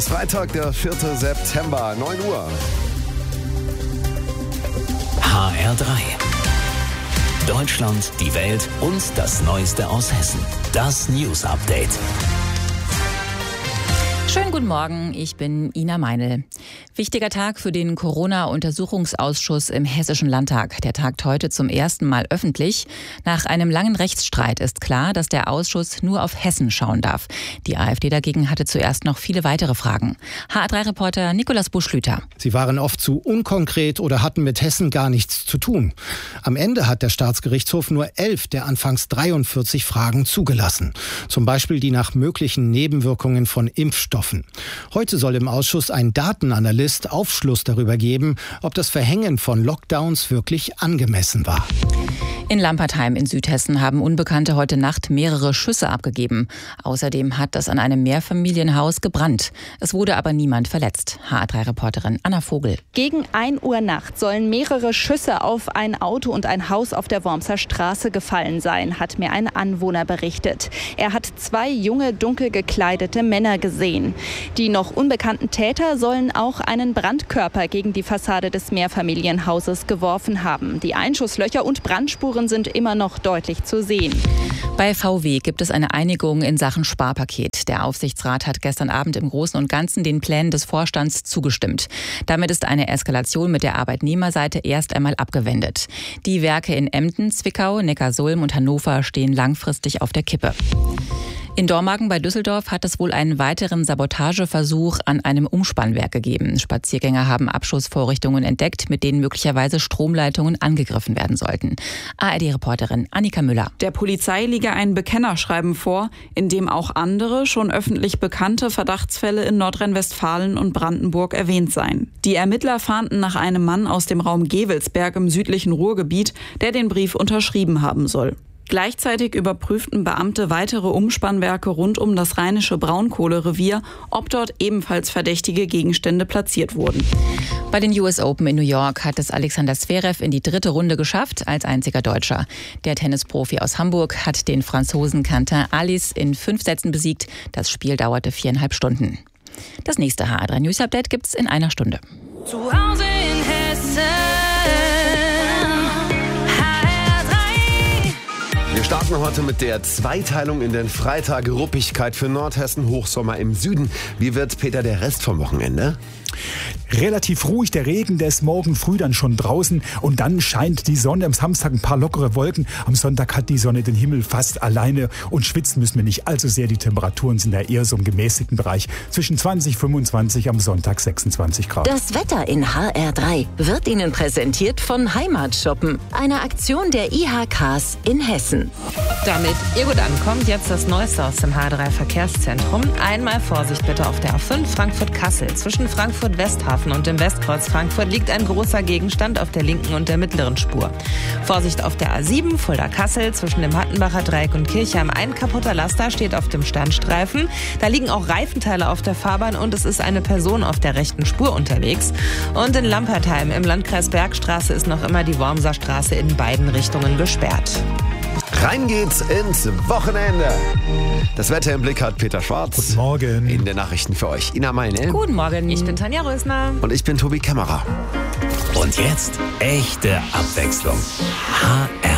Freitag, der 4. September, 9 Uhr. HR3. Deutschland, die Welt und das Neueste aus Hessen. Das News Update. Schönen guten Morgen, ich bin Ina Meinl. Wichtiger Tag für den Corona-Untersuchungsausschuss im Hessischen Landtag. Der tagt heute zum ersten Mal öffentlich. Nach einem langen Rechtsstreit ist klar, dass der Ausschuss nur auf Hessen schauen darf. Die AfD dagegen hatte zuerst noch viele weitere Fragen. HR3-Reporter Nikolaus Busch-Lüther. Sie waren oft zu unkonkret oder hatten mit Hessen gar nichts zu tun. Am Ende hat der Staatsgerichtshof nur 11 der anfangs 43 Fragen zugelassen. Zum Beispiel die nach möglichen Nebenwirkungen von Impfstoffen. Heute soll im Ausschuss ein Datenanalyst Aufschluss darüber geben, ob das Verhängen von Lockdowns wirklich angemessen war. In Lampertheim in Südhessen haben Unbekannte heute Nacht mehrere Schüsse abgegeben. Außerdem hat es an einem Mehrfamilienhaus gebrannt. Es wurde aber niemand verletzt. HR3-Reporterin Anna Vogel. Gegen 1 Uhr nachts sollen mehrere Schüsse auf ein Auto und ein Haus auf der Wormser Straße gefallen sein, hat mir ein Anwohner berichtet. Er hat 2 junge, dunkel gekleidete Männer gesehen. Die noch unbekannten Täter sollen auch einen Brandkörper gegen die Fassade des Mehrfamilienhauses geworfen haben. Die Einschusslöcher und Brandspuren sind immer noch deutlich zu sehen. Bei VW gibt es eine Einigung in Sachen Sparpaket. Der Aufsichtsrat hat gestern Abend im Großen und Ganzen den Plänen des Vorstands zugestimmt. Damit ist eine Eskalation mit der Arbeitnehmerseite erst einmal abgewendet. Die Werke in Emden, Zwickau, Neckarsulm und Hannover stehen langfristig auf der Kippe. In Dormagen bei Düsseldorf hat es wohl einen weiteren Sabotageversuch an einem Umspannwerk gegeben. Spaziergänger haben Abschussvorrichtungen entdeckt, mit denen möglicherweise Stromleitungen angegriffen werden sollten. ARD-Reporterin Annika Müller. Der Polizei liege ein Bekennerschreiben vor, in dem auch andere, schon öffentlich bekannte Verdachtsfälle in Nordrhein-Westfalen und Brandenburg erwähnt seien. Die Ermittler fahnden nach einem Mann aus dem Raum Gevelsberg im südlichen Ruhrgebiet, der den Brief unterschrieben haben soll. Gleichzeitig überprüften Beamte weitere Umspannwerke rund um das rheinische Braunkohlerevier, ob dort ebenfalls verdächtige Gegenstände platziert wurden. Bei den US Open in New York hat es Alexander Zverev in die 3. Runde geschafft, als einziger Deutscher. Der Tennisprofi aus Hamburg hat den Franzosen Quentin Halys in 5 Sätzen besiegt. Das Spiel dauerte 4,5 Stunden. Das nächste HR3 News Update gibt's in einer Stunde. Zu Hause in Hessen. Wir starten heute mit der Zweiteilung in den Freitag. Ruppigkeit für Nordhessen, Hochsommer im Süden. Wie wird, Peter, der Rest vom Wochenende? Relativ ruhig, der Regen, der ist morgen früh dann schon draußen und dann scheint die Sonne. Am Samstag ein paar lockere Wolken, am Sonntag hat die Sonne den Himmel fast alleine und schwitzen müssen wir nicht allzu sehr. Die Temperaturen sind da eher so im gemäßigten Bereich, zwischen 20, 25, am Sonntag 26 Grad. Das Wetter in HR3 wird Ihnen präsentiert von Heimatshoppen, einer Aktion der IHKs in Hessen. Damit ihr gut ankommt, jetzt das Neueste aus dem HR3 Verkehrszentrum. Einmal Vorsicht bitte auf der A5 Frankfurt-Kassel. Zwischen Frankfurt-Westhafen und dem Westkreuz Frankfurt liegt ein großer Gegenstand auf der linken und der mittleren Spur. Vorsicht auf der A7 Fulda-Kassel zwischen dem Hattenbacher Dreieck und Kirchheim. Ein kaputter Laster steht auf dem Standstreifen. Da liegen auch Reifenteile auf der Fahrbahn und es ist eine Person auf der rechten Spur unterwegs. Und in Lampertheim im Landkreis Bergstraße ist noch immer die Wormser Straße in beiden Richtungen gesperrt. Rein geht's ins Wochenende. Das Wetter im Blick hat Peter Schwarz. Guten Morgen. In den Nachrichten für euch Ina Meinl. Guten Morgen. Ich bin Tanja Rösner. Und ich bin Tobi Kämmerer. Und jetzt echte Abwechslung. HR